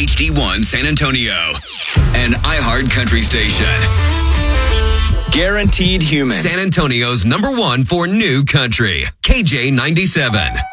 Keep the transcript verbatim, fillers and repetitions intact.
H D one San Antonio, an iHeart Country station. Guaranteed Human. San Antonio's number one for new country. K J ninety-seven.